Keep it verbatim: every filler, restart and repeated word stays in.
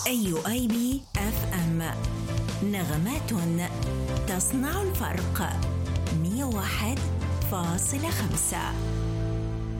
أي آي بي إف إم، نغمات تصنع الفرق. مئة وواحد فاصلة خمسة.